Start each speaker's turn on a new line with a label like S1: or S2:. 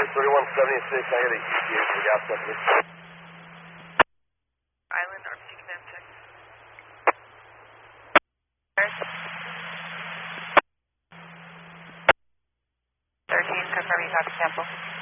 S1: 3176, I got a ETA for the gas company.
S2: Island, RPC Command 6. 13, confirm you got the sample.